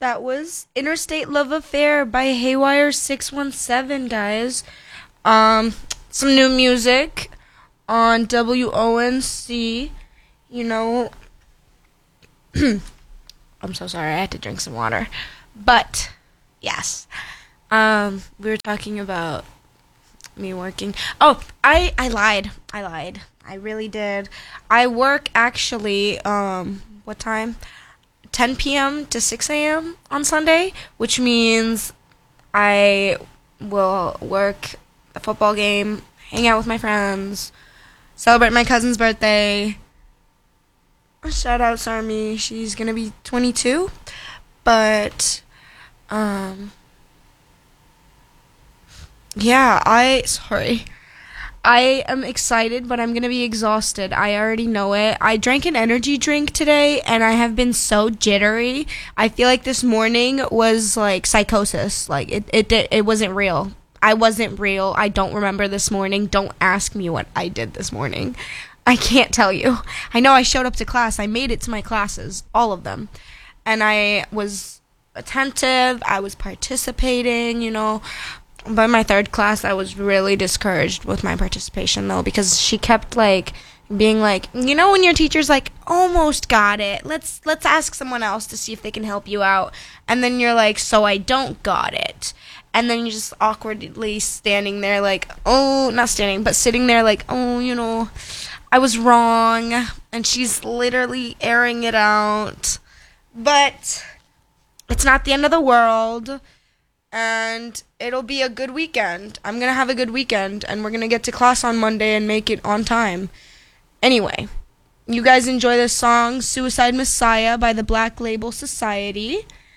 that was Interstate Love Affair by Haywire 617, guys. Some new music on WONC. You know, I'm so sorry, I had to drink some water. But, yes. We were talking about me working. Oh, I lied. I really did. I work actually, what time? 10 p.m. to 6 a.m. on Sunday, which means I will work the football game, hang out with my friends, celebrate my cousin's birthday. Shout out Sarmi, she's gonna be 22. But, yeah, I am excited, but I'm going to be exhausted. I already know it. I drank an energy drink today, and I have been so jittery. I feel like this morning was like psychosis. Like, it wasn't real. I wasn't real. I don't remember this morning. Don't ask me what I did this morning. I can't tell you. I know I showed up to class. I made it to my classes, all of them. And I was attentive. I was participating, By my third class, I was really discouraged with my participation, though, because she kept, being like, when your teacher's like, almost got it. Let's ask someone else to see if they can help you out. And then you're like, so I don't got it. And then you're just awkwardly standing there like, oh, not standing, but sitting there like, oh, I was wrong. And she's literally airing it out. But it's not the end of the world. And it'll be a good weekend. I'm going to have a good weekend, and we're going to get to class on Monday and make it on time. Anyway, you guys enjoy this song, Suicide Messiah by the Black Label Society.